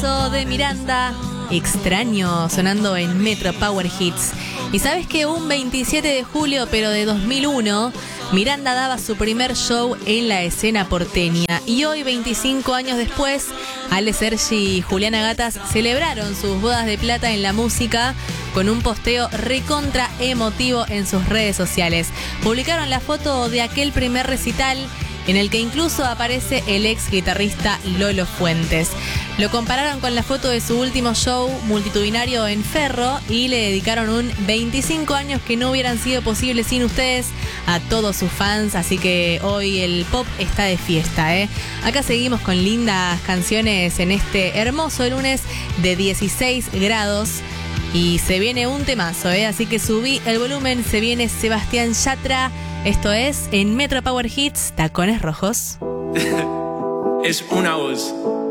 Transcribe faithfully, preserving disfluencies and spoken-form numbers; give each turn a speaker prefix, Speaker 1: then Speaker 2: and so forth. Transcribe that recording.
Speaker 1: temazo de Miranda, Extraño, sonando en Metro Power Hits. Y sabes que un veintisiete de julio, pero de dos mil uno, Miranda daba su primer show en la escena porteña. Y hoy, veinticinco años después, Ale Sergi y Juliana Gatas celebraron sus bodas de plata en la música con un posteo recontra emotivo en sus redes sociales. Publicaron la foto de aquel primer recital, en el que incluso aparece el ex guitarrista Lolo Fuentes. Lo compararon con la foto de su último show multitudinario en Ferro y le dedicaron un veinticinco años que no hubieran sido posibles sin ustedes a todos sus fans, así que hoy el pop está de fiesta, ¿eh? Acá seguimos con lindas canciones en este hermoso lunes de dieciséis grados. Y se viene un temazo, ¿eh? Así que subí el volumen, se viene Sebastián Yatra. Esto es en Metro Power Hits, Tacones Rojos.
Speaker 2: Es una voz.